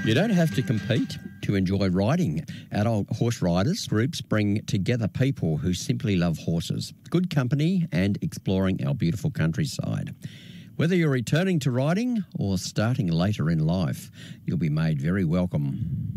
You don't have to compete to enjoy riding. Adult horse riders groups bring together people who simply love horses, good company and exploring our beautiful countryside. Whether you're returning to riding or starting later in life, you'll be made very welcome.